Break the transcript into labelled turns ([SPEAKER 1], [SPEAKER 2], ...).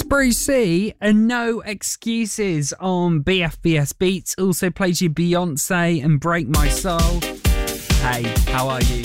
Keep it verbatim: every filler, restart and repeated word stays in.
[SPEAKER 1] Bruce C and No Excuses on B F B S Beats. Also plays you Beyonce and Break My Soul. Hey, how are you?